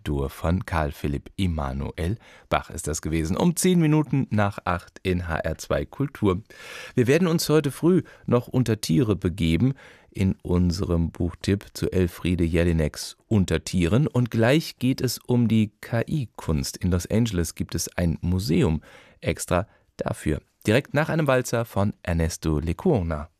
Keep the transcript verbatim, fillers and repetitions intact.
G-Dur von Karl Philipp Emanuel Bach ist das gewesen. Um zehn Minuten nach acht in H R zwei Kultur. Wir werden uns heute früh noch unter Tiere begeben in unserem Buchtipp zu Elfriede Jelineks Unter Tieren. Und gleich geht es um die K I-Kunst. In Los Angeles gibt es ein Museum extra dafür. Direkt nach einem Walzer von Ernesto Lecuona.